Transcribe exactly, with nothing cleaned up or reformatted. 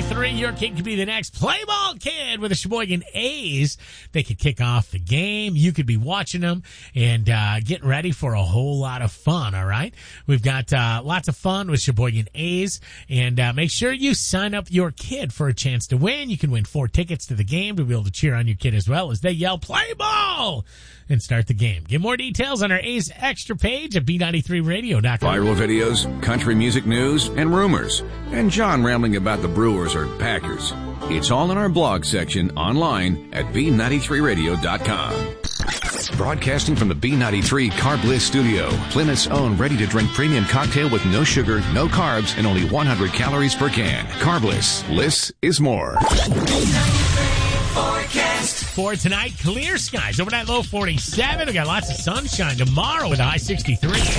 ninety-three, your kid could be the next play ball kid with the Sheboygan A's. They could kick off the game. You could be watching them and uh, getting ready for a whole lot of fun, all right? We've got uh, lots of fun with Sheboygan A's, and uh, make sure you sign up your kid for a chance to win. You can win four tickets to the game to be able to cheer on your kid as well as they yell, play ball, and start the game. Get more details on our A's Extra page at B ninety-three radio dot com. Viral videos, country music news, and rumors. And John rambling about the Brewers or Packers. It's all in our blog section online at B ninety-three radio dot com. Broadcasting from the B ninety-three Carb Bliss studio, Plymouth's own ready-to-drink premium cocktail with no sugar, no carbs, and only one hundred calories per can. Carb Bliss. Bliss is more. For tonight, clear skies. Overnight low forty-seven. We got lots of sunshine tomorrow with a high sixty-three.